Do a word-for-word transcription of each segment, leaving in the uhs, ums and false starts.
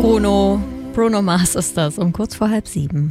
Bruno. Bruno Mars ist das, um kurz vor halb sieben.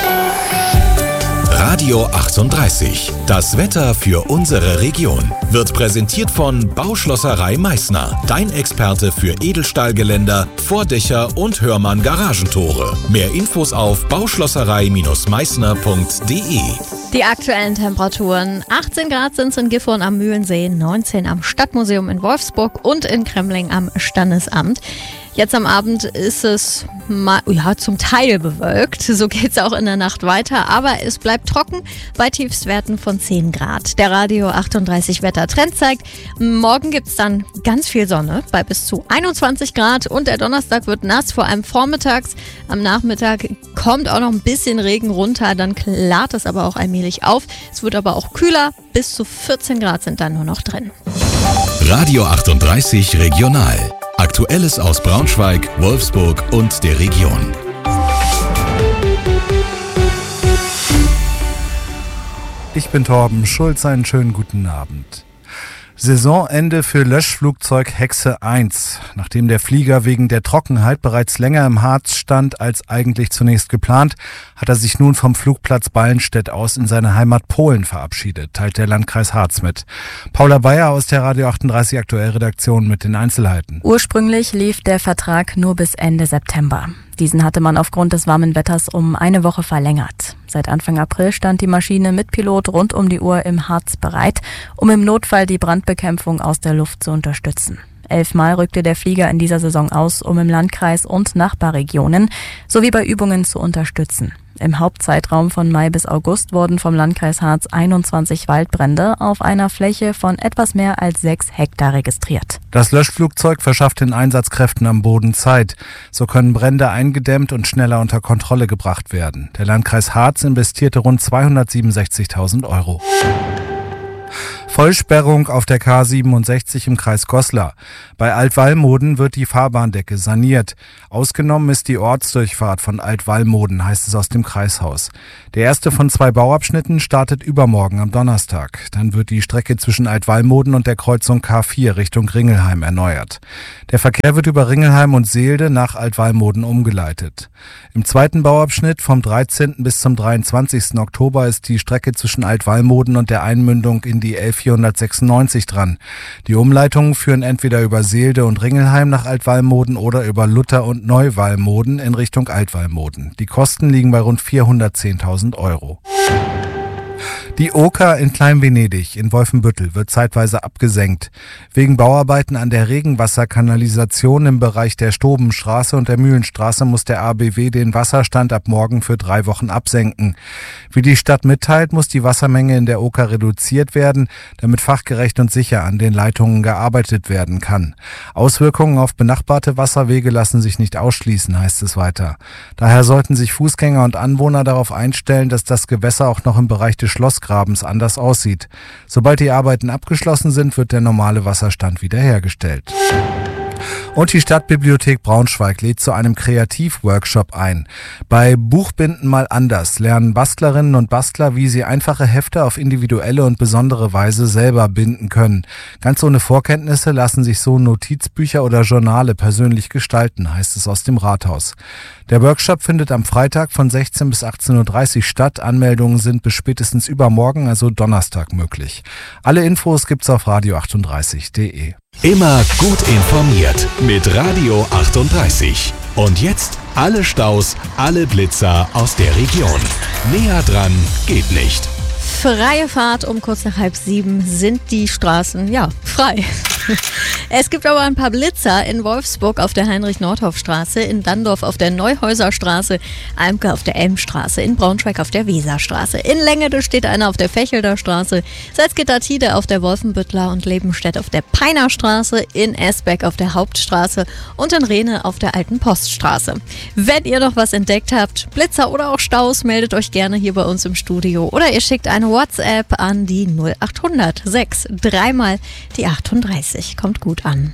Radio achtunddreißig. Das Wetter für unsere Region wird präsentiert von Bauschlosserei Meißner. Dein Experte für Edelstahlgeländer, Vordächer und Hörmann Garagentore. Mehr Infos auf bauschlosserei Meißner punkt de. Die aktuellen Temperaturen: achtzehn Grad sind es in Gifhorn am Mühlensee, neunzehn am Stadtmuseum in Wolfsburg und in Kremling am Standesamt. Jetzt am Abend ist es mal, ja, zum Teil bewölkt. So geht es auch in der Nacht weiter. Aber es bleibt trocken bei Tiefstwerten von zehn Grad. Der Radio achtunddreißig Wettertrend zeigt, morgen gibt es dann ganz viel Sonne bei bis zu einundzwanzig Grad. Und der Donnerstag wird nass, vor allem vormittags. Am Nachmittag kommt auch noch ein bisschen Regen runter. Dann klart es aber auch allmählich auf. Es wird aber auch kühler. Bis zu vierzehn Grad sind dann nur noch drin. Radio achtunddreißig Regional. Aktuelles aus Braunschweig, Wolfsburg und der Region. Ich bin Torben Schulz, einen schönen guten Abend. Saisonende für Löschflugzeug Hexe eins. Nachdem der Flieger wegen der Trockenheit bereits länger im Harz stand als eigentlich zunächst geplant, hat er sich nun vom Flugplatz Ballenstedt aus in seine Heimat Polen verabschiedet, teilt der Landkreis Harz mit. Paula Bayer aus der Radio achtunddreißig Aktuellredaktion mit den Einzelheiten. Ursprünglich lief der Vertrag nur bis Ende September. Diesen hatte man aufgrund des warmen Wetters um eine Woche verlängert. Seit Anfang April stand die Maschine mit Pilot rund um die Uhr im Harz bereit, um im Notfall die Brandbekämpfung aus der Luft zu unterstützen. Elfmal rückte der Flieger in dieser Saison aus, um im Landkreis und Nachbarregionen sowie bei Übungen zu unterstützen. Im Hauptzeitraum von Mai bis August wurden vom Landkreis Harz einundzwanzig Waldbrände auf einer Fläche von etwas mehr als sechs Hektar registriert. Das Löschflugzeug verschafft den Einsatzkräften am Boden Zeit. So können Brände eingedämmt und schneller unter Kontrolle gebracht werden. Der Landkreis Harz investierte rund zweihundertsiebenundsechzigtausend Euro. Vollsperrung auf der K siebenundsechzig im Kreis Goslar. Bei Altwallmoden wird die Fahrbahndecke saniert. Ausgenommen ist die Ortsdurchfahrt von Altwallmoden, heißt es aus dem Kreishaus. Der erste von zwei Bauabschnitten startet übermorgen am Donnerstag. Dann wird die Strecke zwischen Altwallmoden und der Kreuzung K vier Richtung Ringelheim erneuert. Der Verkehr wird über Ringelheim und Seelde nach Altwallmoden umgeleitet. Im zweiten Bauabschnitt vom dreizehnten bis zum dreiundzwanzigsten Oktober ist die Strecke zwischen Altwallmoden und der Einmündung in die L vierhundertsechsundneunzig dran. Die Umleitungen führen entweder über Seelde und Ringelheim nach Altwallmoden oder über Luther und Neuwallmoden in Richtung Altwallmoden. Die Kosten liegen bei rund vierhundertzehntausend Euro. Die Oker in Klein-Venedig in Wolfenbüttel wird zeitweise abgesenkt. Wegen Bauarbeiten an der Regenwasserkanalisation im Bereich der Stobenstraße und der Mühlenstraße muss der A B W den Wasserstand ab morgen für drei Wochen absenken. Wie die Stadt mitteilt, muss die Wassermenge in der Oker reduziert werden, damit fachgerecht und sicher an den Leitungen gearbeitet werden kann. Auswirkungen auf benachbarte Wasserwege lassen sich nicht ausschließen, heißt es weiter. Daher sollten sich Fußgänger und Anwohner darauf einstellen, dass das Gewässer auch noch im Bereich des Schlossgrabens anders aussieht. Sobald die Arbeiten abgeschlossen sind, wird der normale Wasserstand wiederhergestellt. Und die Stadtbibliothek Braunschweig lädt zu einem Kreativworkshop ein. Bei Buchbinden mal anders lernen Bastlerinnen und Bastler, wie sie einfache Hefte auf individuelle und besondere Weise selber binden können. Ganz ohne Vorkenntnisse lassen sich so Notizbücher oder Journale persönlich gestalten, heißt es aus dem Rathaus. Der Workshop findet am Freitag von sechzehn bis achtzehn Uhr dreißig statt. Anmeldungen sind bis spätestens übermorgen, also Donnerstag, möglich. Alle Infos gibt's auf radio achtunddreißig punkt de. Immer gut informiert mit Radio achtunddreißig. Und jetzt alle Staus, alle Blitzer aus der Region. Näher dran geht nicht. Freie Fahrt um kurz nach halb sieben sind die Straßen, ja, frei. Es gibt aber ein paar Blitzer in Wolfsburg auf der Heinrich-Nordhoff-Straße, in Dandorf auf der Neuhäuser-Straße, Eimke auf der Elmstraße, in Braunschweig auf der Weserstraße, in Längede steht einer auf der Fechelder Straße, Salzgitter-Tide auf der Wolfenbüttler und Lebenstedt auf der Peiner Straße, in Esbeck auf der Hauptstraße und in Rehne auf der Alten Poststraße. Wenn ihr noch was entdeckt habt, Blitzer oder auch Staus, meldet euch gerne hier bei uns im Studio oder ihr schickt eine WhatsApp an die null achthundert sechs dreimal die achtunddreißig. Kommt gut an.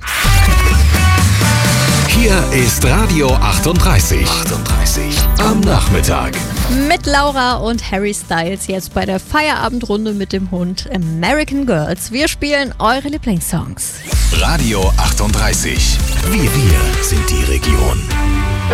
Hier ist Radio achtunddreißig. achtunddreißig am Nachmittag. Mit Laura und Harry Styles jetzt bei der Feierabendrunde mit dem Hund American Girls. Wir spielen eure Lieblingssongs. Radio achtunddreißig. Wir, wir sind die Region.